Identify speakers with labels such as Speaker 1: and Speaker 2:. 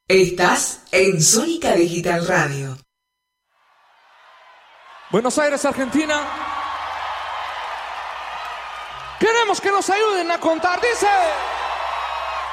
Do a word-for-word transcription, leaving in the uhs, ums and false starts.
Speaker 1: Estás en Sónica Digital Radio.
Speaker 2: Buenos Aires, Argentina. Queremos que nos ayuden a contar, dice...